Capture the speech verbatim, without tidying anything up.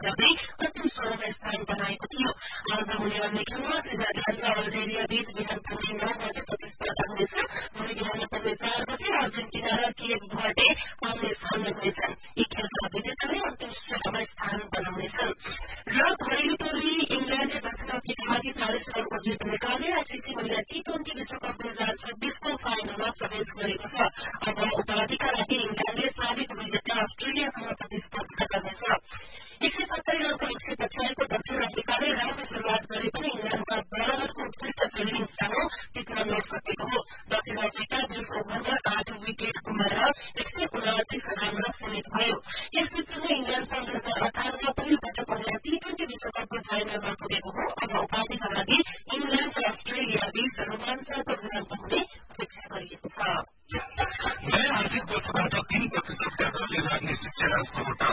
गर्दै अन्तिम सोह्रमा स्थान बनाएको थियो। आज हुने अन्य खेलमा स्विजरल्याण्ड र अल्जेरिया बीच बिहान पुग्ने नौ बजे प्रतिस्पर्धा हुनेछ। भोलि बिहान पुग्ने चार बजे अर्जेन्टिना र केप भर्डे आउने सामने हुनेछन्। यी खेलका विजेताले अन्तिम सोह्रमा स्थान बनाउनेछन्। र घरेलु टोली इङ्ल्याण्डले दक्षिण अफ्रिकामाथि चालिस रनको जित निकालेर आइसिसी महिला टी ट्वेन्टी विश्वकप दुई हजार छब्बीसको फाइनलमा प्रवेश गरेको छ। अब उपाधिका लागि इङ्ल्याण्डले साबिक विजेता अस्ट्रेलियासँग प्रतिस्पर्धा गर्नेछ। एक सय सत्तरी रनको एक सय पछ्याएको दक्षिण अफ्रिकाले राम्रो शुरूआत गरे पनि इङ्ल्याण्डका बराबरको उत्कृष्ट फिल्डिङ सानो टिक्न नसकेको हो। दक्षिण अफ्रिका बीस ओभरमा आठ विकेट गुमाएर एक सय उनातिस रनमा सीमित भयो। यस बीचमा इङ्ल्याण्ड सन् दुई हजार अठारमा पहिलो पटक महिला टी ट्वेन्टी विश्वकपको फाइनलमा पुगेको हो। अब उपाधिका लागि इङ्ल्याण्ड र अस्ट्रेलिया बीच रोमाञ्चको भिडन्त हुने अपेक्षा गरिएको छ। नयाँ आर्थिक वर्षबाट तीन प्रतिशतका दरले लाग्ने शिक्षा र समता